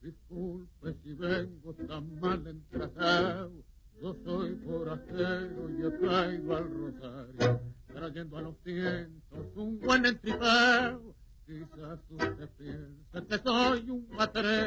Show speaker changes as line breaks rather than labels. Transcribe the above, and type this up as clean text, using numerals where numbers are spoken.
Disculpe si vengo tan mal entratado, yo soy forastero y he caído al Rosario, trayendo a los cientos un buen entripado. Quizás usted piense que soy un matrero.